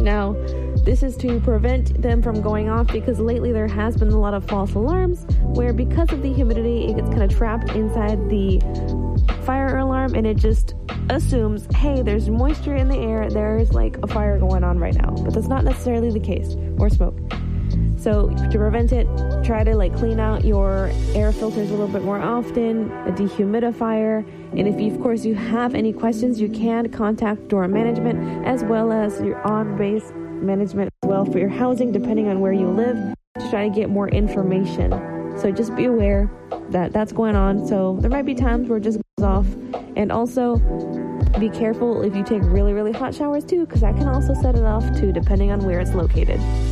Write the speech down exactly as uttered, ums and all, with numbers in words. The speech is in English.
Now, this is to prevent them from going off because lately there has been a lot of false alarms where because of the humidity, it gets kind of trapped inside the fire alarm and it just assumes, hey, there's moisture in the air, there's like a fire going on right now. But that's not necessarily the case, or smoke. So to prevent it, try to like clean out your air filters a little bit more often, a dehumidifier, and if you, of course you have any questions, you can contact Dora Management as well as your on-base management as well for your housing, depending on where you live, to try to get more information. So just be aware that that's going on. So there might be times where it just goes off, and also be careful if you take really, really hot showers too, because that can also set it off too, depending on where it's located.